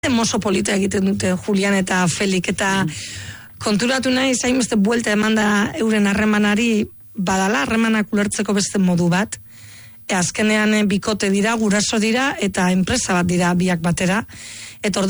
Mozo polita egiten dute Julian eta Felik, eta konturatu nahi zainbeste buelta eman da euren harremanari, badala harremanak ulertzeko beste modu bat. Azkenean bikote dira, guraso dira, eta enpresa bat dira biak batera. Eta